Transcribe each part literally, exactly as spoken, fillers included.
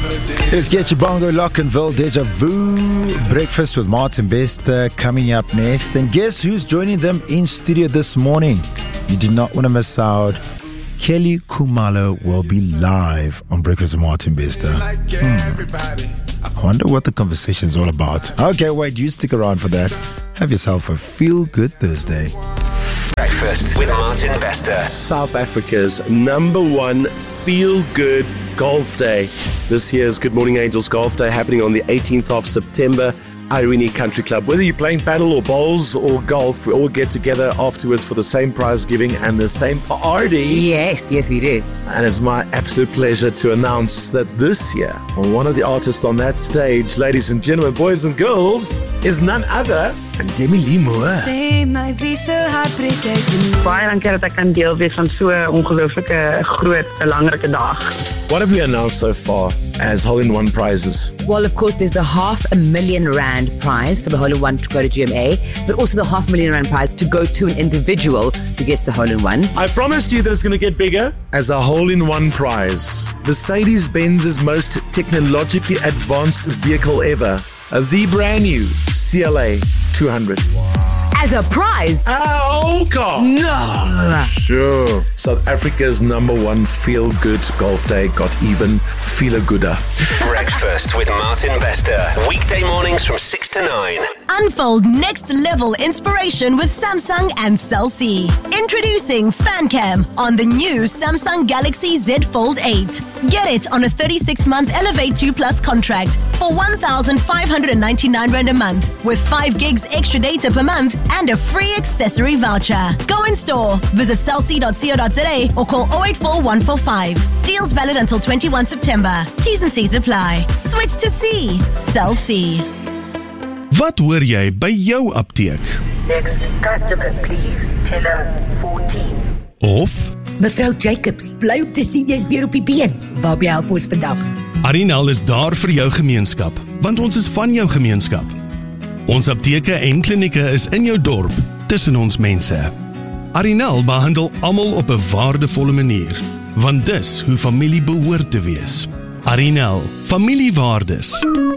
Let's get your bongo lock and Ville Deja Vu. Breakfast with Martin Bester coming up next. And guess who's joining them in studio this morning? You do not want to miss out. Kelly Khumalo will be live on Breakfast with Martin Bester. Hmm. I wonder what the conversation is all about. Okay, wait, you stick around for that. Have yourself a feel-good Thursday. Breakfast with Martin Bester. South Africa's number one feel-good golf day. This year's Good Morning Angels Golf Day happening on the eighteenth of September. Irene Country Club. Whether you're playing paddle or bowls or golf, we all get together afterwards for the same prize giving and the same party. Yes, yes we do. And it's my absolute pleasure to announce that this year, one of the artists on that stage, ladies and gentlemen, boys and girls, is none other than Demi Lee Moore. Baie dankie dat ek kan deel wees van so 'n ongelooflike groot belangrike dag. What have we announced so far as hole-in-one prizes? Well, of course, there's the half a million rand prize for the hole-in-one to go to G M A, but also the half million rand prize to go to an individual who gets the hole-in-one. I promised you that it's going to get bigger as a hole-in-one prize. Mercedes-Benz's most technologically advanced vehicle ever. The brand new C L A two hundred. As a prize? Our old car. No. Sure. South Africa's number one feel-good golf day got even feel-a-gooder. Breakfast with Martin Bester. Weekday mornings from six to nine. Unfold next level inspiration with Samsung and Cell C. Introducing FanCam on the new Samsung Galaxy Z Fold eight. Get it on a thirty-six month Elevate two Plus contract for one thousand five hundred ninety-nine rand a month with five gigs extra data per month and a free accessory voucher. Go in store, visit cell c dot co dot za or call oh eight four one four five. Deals valid until twenty-first September. T's and C's apply. Switch to C. Cell C. Wat hoor jy by jou apteek? Next customer, please. Teller fourteen. Of Mevrou Jacobs, bly op te sien jy's weer op die been. Waarby help ons vandag? Arinal is daar vir jou gemeenskap, want ons is van jou gemeenskap. Ons apteke en klinieke is in jou dorp, tussen ons mense. Arinal behandel almal op 'n waardevolle manier, want dis hoe familie behoort te wees. Arinal, familiewaardes.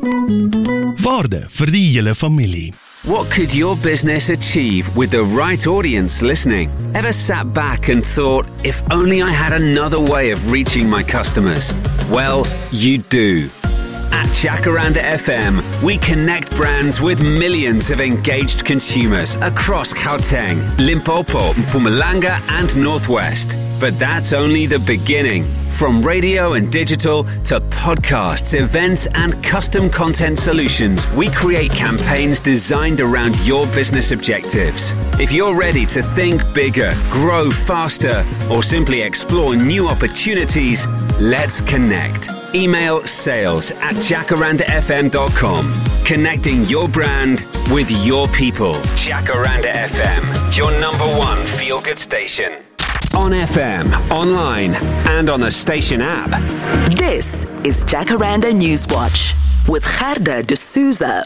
Waarde vir die hele familie. What could your business achieve with the right audience listening? Ever sat back and thought, if only I had another way of reaching my customers? Well, you do. At Jacaranda F M, we connect brands with millions of engaged consumers across Gauteng, Limpopo, Mpumalanga and Northwest. But that's only the beginning. From radio and digital to podcasts, events and custom content solutions, we create campaigns designed around your business objectives. If you're ready to think bigger, grow faster, or simply explore new opportunities, let's connect. Email sales at jacaranda f m dot com. Connecting your brand with your people. Jacaranda F M, your number one feel-good station. On F M, online, and on the station app. This is Jacaranda Newswatch with Gerda de Souza.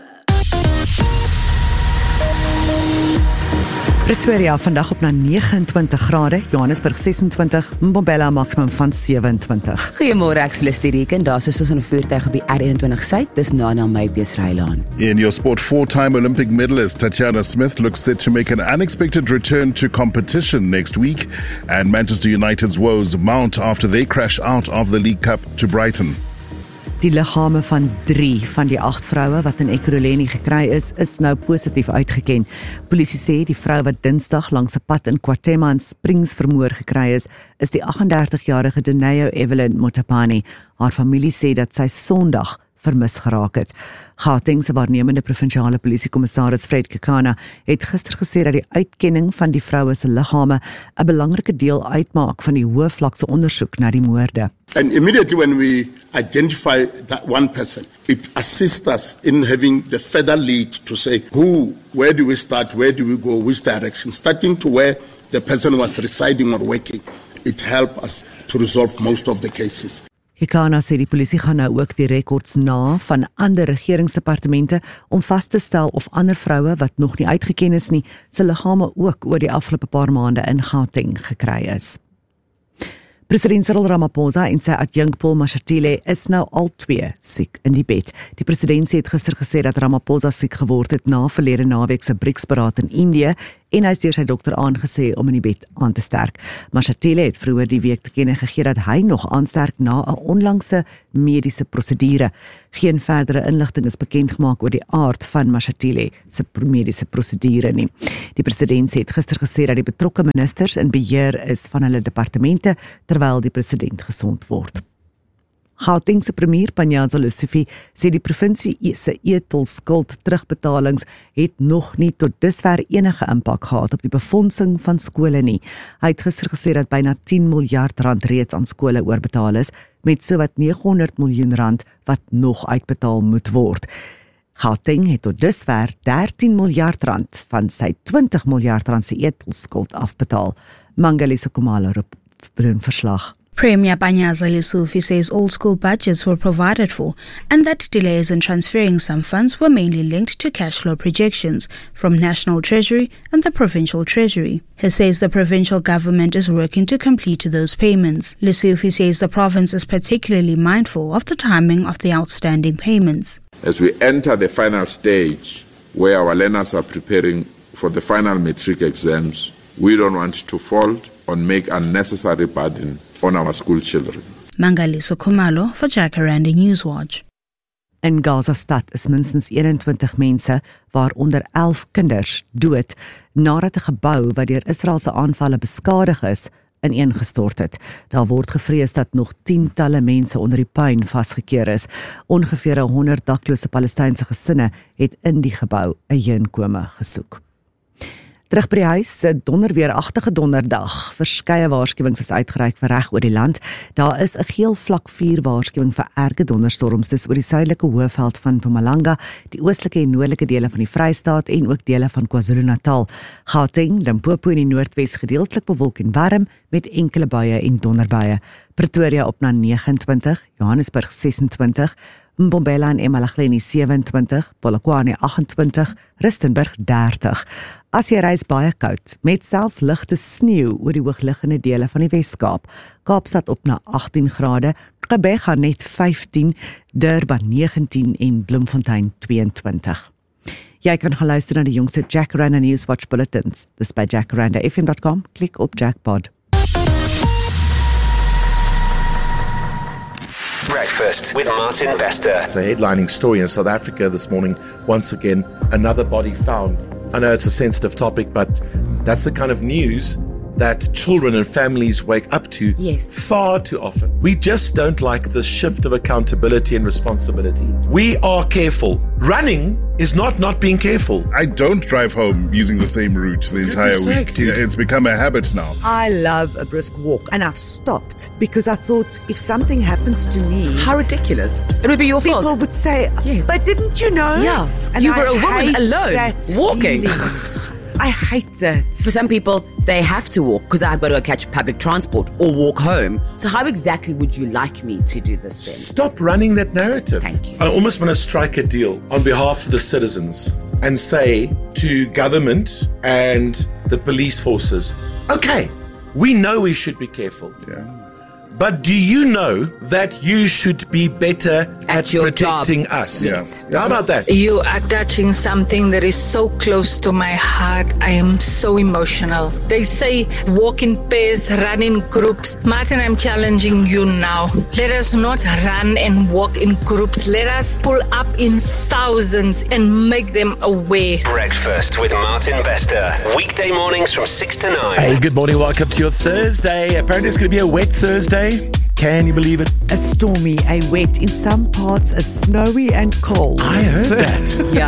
Pretoria vandag op na vyf nege twintig grade, Johannesburg ses en twintig, Mbombela maksimum van sewe en twintig. Goeiemôre, ek is Felicity Reken. Daar is ons 'n voertuig op die R eenentwintig Suid, dis na na Maybeesrylaan. In your sport, four-time Olympic medalist Tatiana Smith looks set to make an unexpected return to competition next week, and Manchester United's woes mount after they crash out of the League Cup to Brighton. Die liggame van drie van die agt vroue wat in Ekurhuleni gekry is, is nou positief uitgeken. Polisie sê die vrou wat Dinsdag langs 'n pad in KwaThema in Springs vermoor gekry is, is die agt en dertig-jarige Denayo Evelyn Motapani. Haar familie sê dat sy Sondag vermis geraak het. Gauteng se waarnemende provinsiale polisiekommissaris Fred Kekana het gister gesê dat die uitkenning van die vroue se liggame 'n belangrike deel uitmaak van die hoë vlakse ondersoek na die moorde. And immediately when we identify that one person, it assists us in having the further lead to say who, where do we start, where do we go, which direction, starting to where the person was residing or working. It helps us to resolve most of the cases. Kekana sê die polisie gaan nou ook die rekords na van ander regeringsdepartemente om vas te stel of ander vroue wat nog nie uitgeken is nie, se liggame ook oor die afgelope paar maande in Gauteng gekry is. President Cyril Ramaphosa en sy adjunk Paul Mashatile is nou al twee siek in die bed. Die presidentsie het gister gesê dat Ramaphosa siek geword het na verlede naweek se BRICS-beraad in Indië en hy is deur sy dokter aangesê om in die bed aan te sterk. Mashatile het vroeër die week te kenne gegee dat hy nog aansterk na 'n onlangse mediese prosedure. Geen verdere inligting is bekend gemaak oor die aard van Mashatile se mediese prosedure nie. Die presidentsie het gister gesê dat die betrokke ministers in beheer is van hulle departemente terwyl die president gesond word. Gauteng se premier Panyaza Lesufi sê die provinsie se etolskuld terugbetalings het nog nie tot dusver enige impak gehad op die befondsing van skole nie. Hy het gister gesê dat byna tien miljard rand reeds aan skole oorbetaal is, met sowat neghonderd miljoen rand wat nog uitbetaal moet word. Gauteng het tot dusver dertien miljard rand van sy twintig miljard rand se etolskuld afbetaal. Mangalisa Kumalo doen verslag. Premier Panyaza Lesufi says all school budgets were provided for and that delays in transferring some funds were mainly linked to cash flow projections from National Treasury and the Provincial Treasury. He says the provincial government is working to complete those payments. Lesufi says the province is particularly mindful of the timing of the outstanding payments. As we enter the final stage where our learners are preparing for the final matric exams, we don't want to fall or make unnecessary burden on our school children. Mangaliso Khumalo vir Jacaranda Newswatch. In Gaza-stad is minstens eenentwintig mense, waaronder elf kinders, dood nadat 'n gebou wat deur Israeliese aanvalle beskadig is, ineengestort het. Daar word gevrees dat nog tientalle mense onder die puin vasgekeer is. Ongeveer honderd daklose Palestynse gesinne het in die gebou 'n heenkome gesoek. Terug by die huis, 'n donderweeragtige donderdag. Verskeie waarskuwings is uitgereik vir reg oor die land. Daar is 'n geel vlak vier waarskuwing vir erge donderstorms dis oor die suidelike hoofveld van Mpumalanga, die oostelike en noordelike dele van die Vrystaat en ook dele van KwaZulu-Natal. Gauteng, Limpopo en die Noordwes gedeeltelik bewolk en warm met enkele buie en donderbuie. Pretoria op na negenentwintig, Johannesburg sesentwintig, Mbombela en Emalahleni sewentwintig, Polokwane agentwintig, Rustenburg dertig. As jy reis baie koud, met selfs ligte sneeu oor die hoogliggende dele van die Wes-Kaap. Kaapstad op na agtien grade, Gqeberha net vyftien, Durban negentien en Bloemfontein tweeëntwintig. Jy kan gaan luister na die jongste Jacaranda Newswatch bulletins. Dis by jacaranda f m dot com, klik op Jackpod. Breakfast with Martin Bester. It's a headlining story in South Africa this morning. Once again, another body found. I know it's a sensitive topic, but that's the kind of news that children and families wake up to yes. far too often. We just don't like the shift of accountability and responsibility. We are careful. Running is not not being careful. I don't drive home using the same route the entire sake, week. dude. Yeah, it's become a habit now. I love a brisk walk, and I've stopped because I thought if something happens to me, how ridiculous! It would be your people fault. People would say, yes. But didn't you know? Yeah, and you I were a woman hate alone that walking. I hate that. For some people, they have to walk because I've got to catch public transport or walk home. So how exactly would you like me to do this then? Stop running that narrative. Thank you. I almost want to strike a deal on behalf of the citizens and say to government and the police forces, okay, we know we should be careful. Yeah. But do you know that you should be better at, at your protecting job. us? Yeah. How about that? You are touching something that is so close to my heart. I am so emotional. They say walk in pairs, run in groups. Martin, I'm challenging you now. Let us not run and walk in groups. Let us pull up in thousands and make them aware. Breakfast with Martin Bester. Weekday mornings from six to nine. Hey, good morning. Welcome to your Thursday. Apparently it's going to be a wet Thursday. Can you believe it? A stormy, a wet, in some parts a snowy and cold. I heard that. Yeah,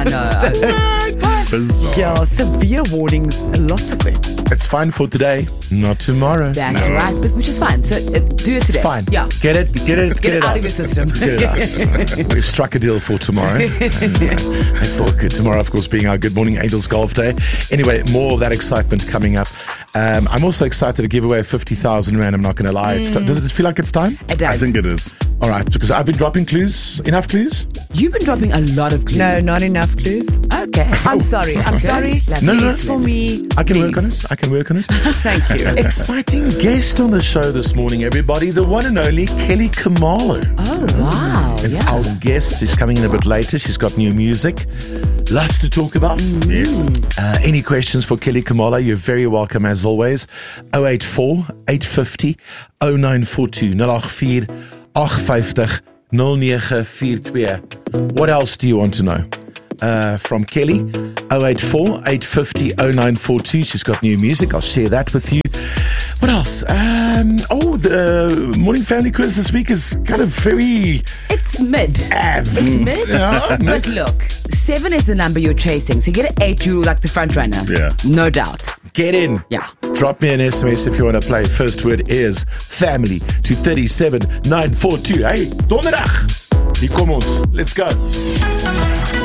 no. Bizarre. Yeah, severe warnings, a lot of it. It's fine for today, not tomorrow. That's no. right, but which is fine. So uh, do it today. It's fine. Yeah. Get it, get it, get, get it it out, out of your system. Get it out. We've struck a deal for tomorrow. And, uh, it's all good. Tomorrow, of course, being our Good Morning Angels Golf Day. Anyway, more of that excitement coming up. Um, I'm also excited to give away fifty thousand rand. I'm not going to lie. It's, mm. Does it feel like it's time? It does. I think it is. All right, because I've been dropping clues. Enough clues? You've been dropping a lot of clues. No, not enough clues. Okay. I'm sorry. I'm Okay. sorry. No, no, Please, no. for me. I can please. work on it. I can work on it. Thank you. Exciting guest on the show this morning, everybody. The one and only Kelly Khumalo. Oh, wow. It's yes. our guest. She's coming in a bit later. She's got new music. Lots to talk about. Yes. Uh, any questions for Kelly Khumalo? You're very welcome as always. oh eight four, eight five zero, oh nine four two. oh eight four, eight five zero, oh nine four two. What else do you want to know? Uh, from Kelly, oh eight four, eight five zero, oh nine four two. She's got new music. I'll share that with you. What else? Um, oh, the Morning Family Quiz this week is kind of very... It's mid. It's mid. Yeah, But look, seven is the number you're chasing. So you get an eight, you like the front runner. Yeah. No doubt. Get in. Yeah. Drop me an S M S if you want to play. First word is family to three seven nine four two. Hey, donderdag. Hier kom ons. Let's go.